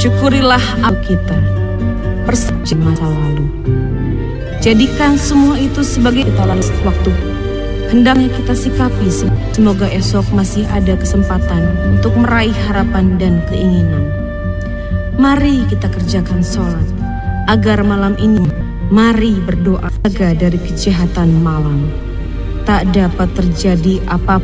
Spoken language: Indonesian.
Syukurilah kita persaksi masa lalu. Jadikan semua itu sebagai kita lalu waktu. Hendaknya kita sikapi, semoga esok masih ada kesempatan untuk meraih harapan dan keinginan. Mari kita kerjakan sholat, agar malam ini mari berdoa jaga dari kejahatan malam. Tak dapat terjadi apapun